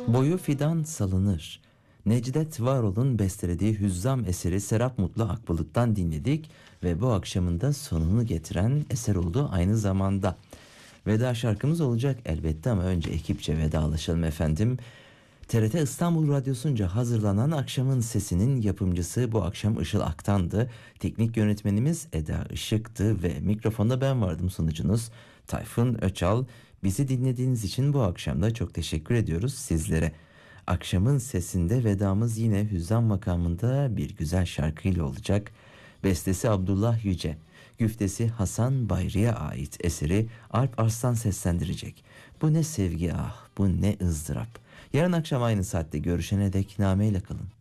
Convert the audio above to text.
Boyu fidan salınır. Necdet Varol'un bestelediği Hüzzam eseri Serap Mutlu Akbalık'tan dinledik ve bu akşamın da sonunu getiren eser oldu aynı zamanda. Veda şarkımız olacak elbette ama önce ekipçe vedalaşalım efendim. TRT İstanbul Radyosu'nca hazırlanan Akşamın Sesi'nin yapımcısı bu akşam Işıl Aktan'dı. Teknik yönetmenimiz Eda Işık'tı ve mikrofonda ben vardım, sunucunuz Tayfun Öçal. Bizi dinlediğiniz için bu akşam da çok teşekkür ediyoruz sizlere. Akşamın Sesi'nde vedamız yine Hüzzam makamında bir güzel şarkıyla olacak. Bestesi Abdullah Yüce, güftesi Hasan Bayri'ye ait eseri Alp Arslan seslendirecek. Bu ne sevgi ah, bu ne ızdırap. Yarın akşam aynı saatte görüşene dek nameyle kalın.